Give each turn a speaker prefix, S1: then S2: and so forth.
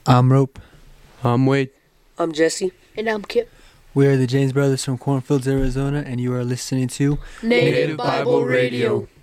S1: I'm Rope.
S2: I'm Wade.
S3: I'm Jesse.
S4: And I'm Kip.
S1: We are the James Brothers from Cornfields, Arizona, and you are listening to
S4: Native Bible Radio.